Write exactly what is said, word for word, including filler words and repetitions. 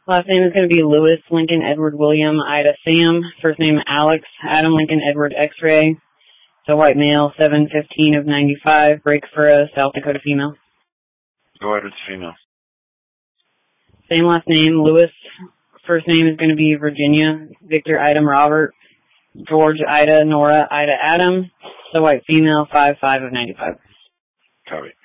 Last name is going to be Lewis Lincoln Edward William Ida Sam. First name Alex Adam Lincoln Edward X-ray. It's a white male, seven fifteen of ninety-five. Break for a South Dakota female. Go ahead with the female. Same last name, Lewis. First name is going to be Virginia Victor Item Robert. George Ida Nora Ida Adam. It's a white female, five five of ninety-five. Copy.